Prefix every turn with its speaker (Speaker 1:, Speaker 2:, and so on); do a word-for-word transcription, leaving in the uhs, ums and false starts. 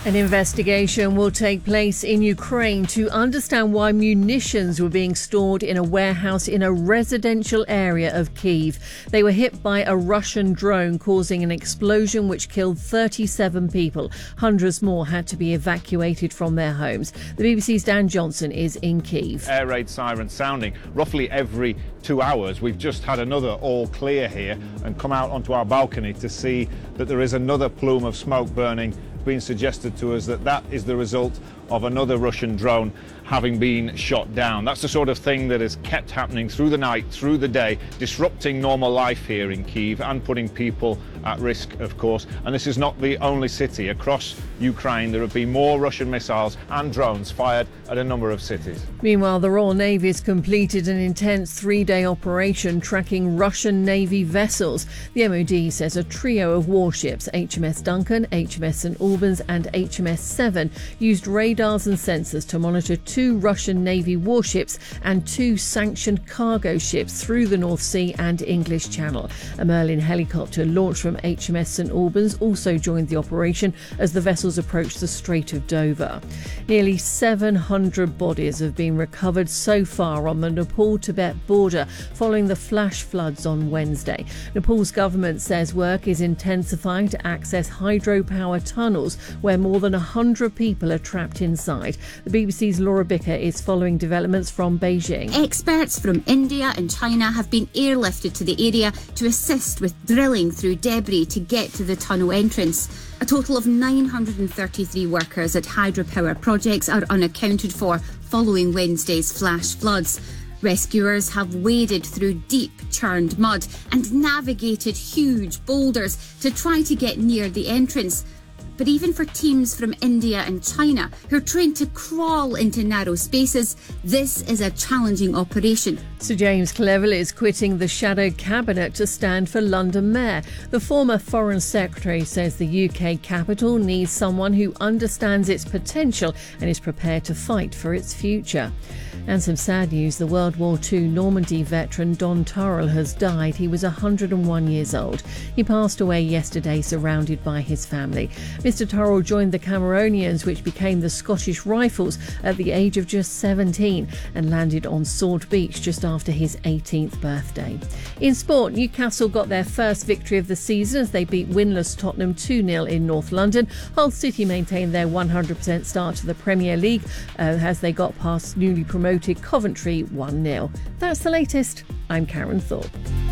Speaker 1: An investigation will take place in Ukraine to understand why munitions were being stored in a warehouse in a residential area of Kyiv. They were hit by a Russian drone, causing an explosion which killed thirty-seven people. Hundreds more had to be evacuated from their homes. The B B C's Dan Johnson is in Kyiv.
Speaker 2: Air raid sirens sounding roughly every two hours. We've just had another all clear here and come out onto our balcony to see that there is another plume of smoke burning, being suggested to us that that is the result of another Russian drone having been shot down. That's the sort of thing that has kept happening through the night, through the day, disrupting normal life here in Kyiv and putting people at risk, of course. And this is not the only city. Across Ukraine, there have been more Russian missiles and drones fired at a number of cities.
Speaker 1: Meanwhile, the Royal Navy has completed an intense three-day operation tracking Russian Navy vessels. The M O D says a trio of warships, H M S Duncan, H M S Saint Albans and H M S Seven, used radars and sensors to monitor two Russian Navy warships and two sanctioned cargo ships through the North Sea and English Channel. A Merlin helicopter launched from H M S Saint Albans also joined the operation as the vessels approached the Strait of Dover. Nearly seven hundred bodies have been recovered so far on the Nepal-Tibet border following the flash floods on Wednesday. Nepal's government says work is intensifying to access hydropower tunnels where more than one hundred people are trapped inside. The B B C's Laura Bicker is following developments from Beijing.
Speaker 3: Experts from India and China have been airlifted to the area to assist with drilling through debris to get to the tunnel entrance. A total of nine hundred thirty-three workers at hydropower projects are unaccounted for following Wednesday's flash floods. Rescuers have waded through deep churned mud and navigated huge boulders to try to get near the entrance. But even for teams from India and China who are trained to crawl into narrow spaces, this is a challenging operation.
Speaker 1: Sir James Cleverly is quitting the shadow cabinet to stand for London Mayor. The former Foreign Secretary says the U K capital needs someone who understands its potential and is prepared to fight for its future. And some sad news, the World War Two Normandy veteran Don Turrell has died. He was one hundred and one years old. He passed away yesterday surrounded by his family. Mister Turrell joined the Cameronians, which became the Scottish Rifles, at the age of just seventeen and landed on Sword Beach just after his eighteenth birthday. In sport, Newcastle got their first victory of the season as they beat winless Tottenham two nil in North London. Hull City maintained their one hundred percent start to the Premier League uh, as they got past newly promoted Coventry one nil. That's the latest. I'm Karen Thorpe.